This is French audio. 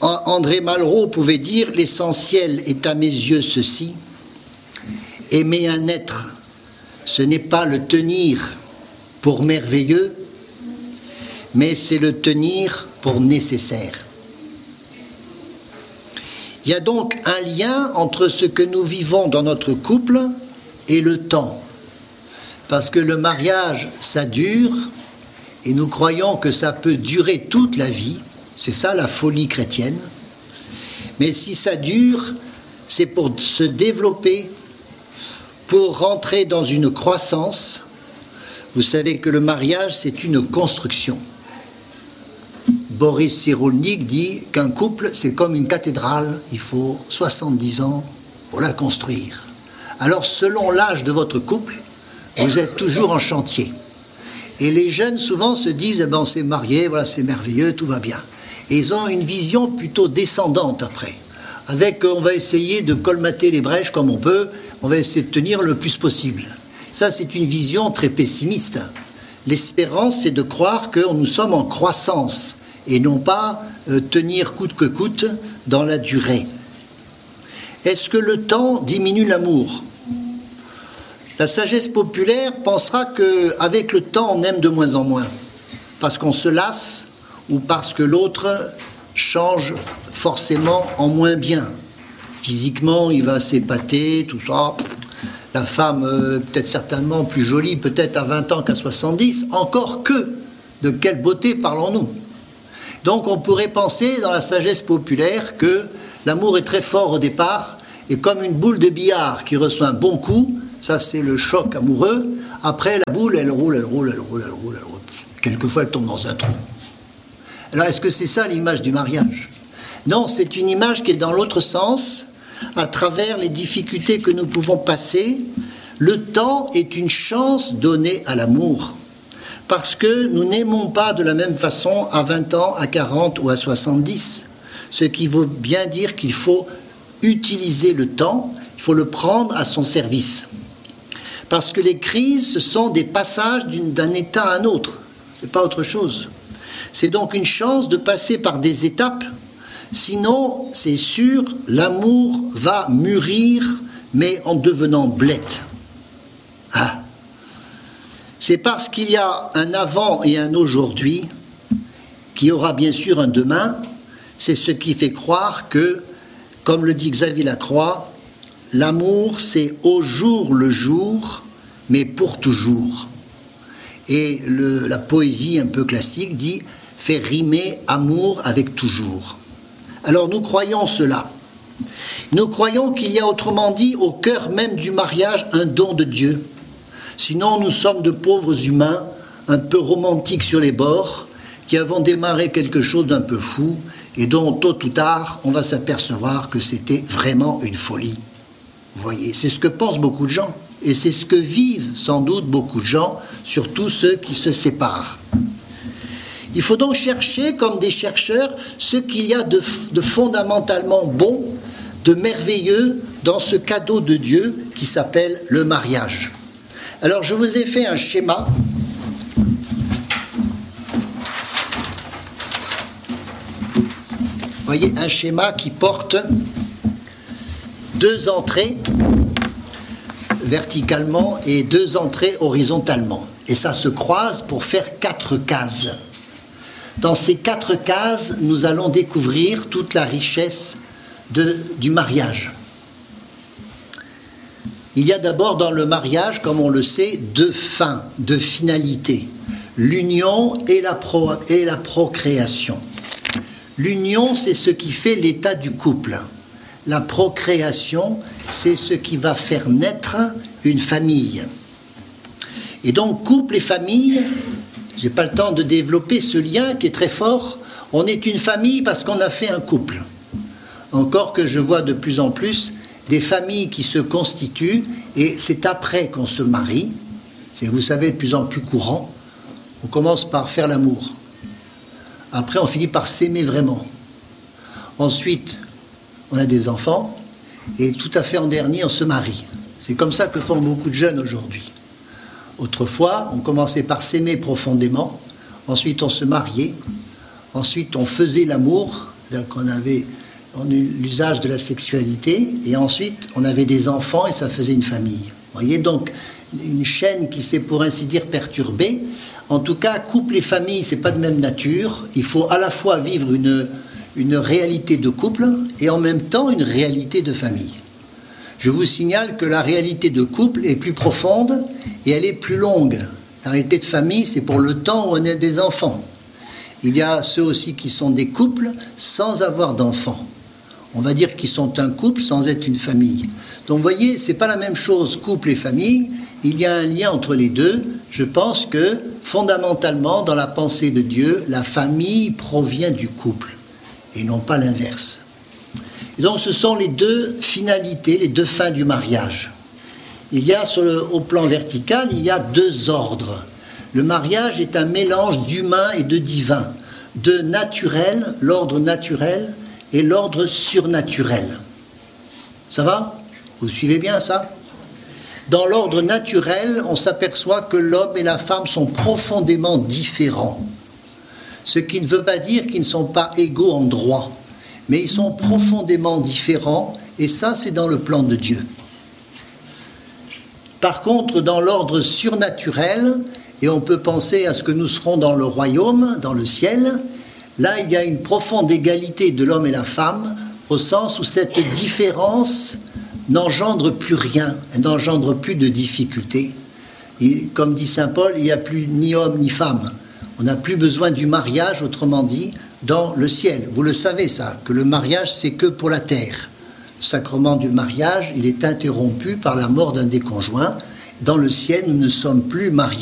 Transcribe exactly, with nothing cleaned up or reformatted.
André Malraux pouvait dire « L'essentiel est à mes yeux ceci, aimer un être, ce n'est pas le tenir pour merveilleux, mais c'est le tenir pour nécessaire. » Il y a donc un lien entre ce que nous vivons dans notre couple et le temps. Parce que le mariage, ça dure, et nous croyons que ça peut durer toute la vie. C'est ça la folie chrétienne. Mais si ça dure, c'est pour se développer, pour rentrer dans une croissance. Vous savez que le mariage, c'est une construction. Boris Cyrulnik dit qu'un couple, c'est comme une cathédrale, il faut soixante-dix ans pour la construire. Alors, selon l'âge de votre couple, vous êtes toujours en chantier. Et les jeunes, souvent, se disent, eh ben, on s'est marié, voilà, c'est merveilleux, tout va bien. Et ils ont une vision plutôt descendante après. Avec, on va essayer de colmater les brèches comme on peut, on va essayer de tenir le plus possible. Ça, c'est une vision très pessimiste. L'espérance, c'est de croire que nous sommes en croissance et non pas euh, tenir coûte que coûte dans la durée. Est-ce que le temps diminue l'amour ? La sagesse populaire pensera qu'avec le temps, on aime de moins en moins, parce qu'on se lasse ou parce que l'autre change forcément en moins bien. Physiquement, il va s'épater, tout ça. La femme, euh, peut-être certainement plus jolie, peut-être à vingt ans qu'à soixante-dix, encore que, de quelle beauté parlons-nous ? Donc on pourrait penser dans la sagesse populaire que l'amour est très fort au départ, et comme une boule de billard qui reçoit un bon coup, ça c'est le choc amoureux, après la boule, elle roule, elle roule, elle roule, elle roule, elle roule. Quelquefois elle tombe dans un trou. Alors est-ce que c'est ça l'image du mariage ? Non, c'est une image qui est dans l'autre sens, à travers les difficultés que nous pouvons passer. Le temps est une chance donnée à l'amour, parce que nous n'aimons pas de la même façon à vingt ans, à quarante ou à soixante-dix, ce qui veut bien dire qu'il faut utiliser le temps, il faut le prendre à son service. Parce que les crises, ce sont des passages d'une, d'un état à un autre, c'est pas autre chose. C'est donc une chance de passer par des étapes. Sinon, c'est sûr, l'amour va mûrir, mais en devenant blette. Ah. C'est parce qu'il y a un avant et un aujourd'hui, qui aura bien sûr un demain, c'est ce qui fait croire que, comme le dit Xavier Lacroix, l'amour c'est au jour le jour, mais pour toujours. Et le, la poésie un peu classique dit « faire rimer amour avec toujours ». Alors nous croyons cela. Nous croyons qu'il y a, autrement dit, au cœur même du mariage, un don de Dieu. Sinon, nous sommes de pauvres humains, un peu romantiques sur les bords, qui avons démarré quelque chose d'un peu fou, et dont, tôt ou tard, on va s'apercevoir que c'était vraiment une folie. Vous voyez, c'est ce que pensent beaucoup de gens, et c'est ce que vivent sans doute beaucoup de gens, surtout ceux qui se séparent. Il faut donc chercher, comme des chercheurs, ce qu'il y a de, de fondamentalement bon, de merveilleux dans ce cadeau de Dieu qui s'appelle le mariage. Alors, je vous ai fait un schéma. Vous voyez, un schéma qui porte deux entrées verticalement et deux entrées horizontalement. Et ça se croise pour faire quatre cases. Dans ces quatre cases, nous allons découvrir toute la richesse de, du mariage. Il y a d'abord dans le mariage, comme on le sait, deux fins, deux finalités. L'union et la, pro, et la procréation. L'union, c'est ce qui fait l'état du couple. La procréation, c'est ce qui va faire naître une famille. Et donc, couple et famille, je n'ai pas le temps de développer ce lien qui est très fort. On est une famille parce qu'on a fait un couple. Encore que je vois de plus en plus des familles qui se constituent et c'est après qu'on se marie. C'est, vous savez, de plus en plus courant. On commence par faire l'amour. Après, on finit par s'aimer vraiment. Ensuite, on a des enfants et tout à fait en dernier, on se marie. C'est comme ça que font beaucoup de jeunes aujourd'hui. Autrefois, on commençait par s'aimer profondément, ensuite on se mariait, ensuite on faisait l'amour C'est-à-dire qu'on avait on eut l'usage de la sexualité, et ensuite on avait des enfants et ça faisait une famille. Vous voyez, donc une chaîne qui s'est pour ainsi dire perturbée. En tout cas, couple et famille, c'est pas de même nature. Il faut à la fois vivre une, une réalité de couple et en même temps une réalité de famille. Je vous signale que la réalité de couple est plus profonde et elle est plus longue. La réalité de famille, c'est pour le temps où on a des enfants. Il y a ceux aussi qui sont des couples sans avoir d'enfants. On va dire qu'ils sont un couple sans être une famille. Donc vous voyez, c'est pas la même chose, couple et famille. Il y a un lien entre les deux. Je pense que fondamentalement, dans la pensée de Dieu, la famille provient du couple et non pas l'inverse. Et donc ce sont les deux finalités, les deux fins du mariage. Il y a sur le, au plan vertical, il y a deux ordres. Le mariage est un mélange d'humain et de divin, de naturel, l'ordre naturel, et l'ordre surnaturel. Ça va? Vous suivez bien ça? Dans l'ordre naturel, on s'aperçoit que l'homme et la femme sont profondément différents. Ce qui ne veut pas dire qu'ils ne sont pas égaux en droit, mais ils sont profondément différents, et ça, c'est dans le plan de Dieu. Par contre, dans l'ordre surnaturel, et on peut penser à ce que nous serons dans le royaume, dans le ciel, là, il y a une profonde égalité de l'homme et la femme, au sens où cette différence n'engendre plus rien, elle n'engendre plus de difficultés. Et comme dit saint Paul, il n'y a plus ni homme ni femme. On n'a plus besoin du mariage, autrement dit, dans le ciel. Vous le savez ça, que le mariage, c'est que pour la terre. Le sacrement du mariage, il est interrompu par la mort d'un des conjoints. Dans le ciel, nous ne sommes plus mariés.